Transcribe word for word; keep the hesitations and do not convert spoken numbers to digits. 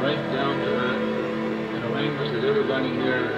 right down to earth in a language that everybody here